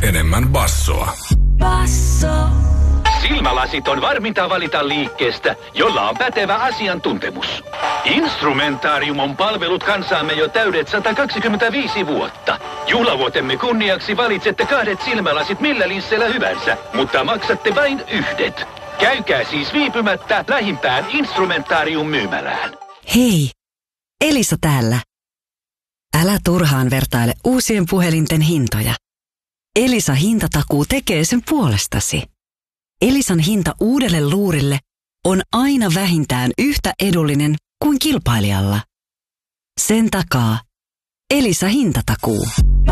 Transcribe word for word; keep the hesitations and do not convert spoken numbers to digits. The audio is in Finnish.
enemmän bassoa. Basso. Silmälasit on varminta valita liikkeestä, jolla on pätevä asiantuntemus. Instrumentaarium on palvellut kansaamme jo täydet sata kaksikymmentäviisi vuotta. Juhlavuotemme kunniaksi valitsette kahdet silmälasit millä linsseillä hyvänsä, mutta maksatte vain yhdet. Käykää siis viipymättä lähimpään Instrumentaarium myymälään. Hei, Elisa täällä. Älä turhaan vertaile uusien puhelinten hintoja. Elisa hintatakuu tekee sen puolestasi. Elisan hinta uudelle luurille on aina vähintään yhtä edullinen kuin kilpailijalla. Sen takaa Elisa hintatakuu.